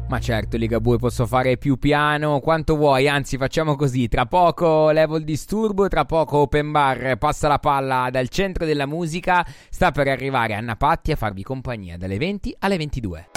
Ma certo, Ligabue, posso fare più piano quanto vuoi, anzi facciamo così, tra poco levo il disturbo, tra poco Open Bar passa la palla dal centro della musica, sta per arrivare Anna Patti a farvi compagnia dalle 20 alle 22.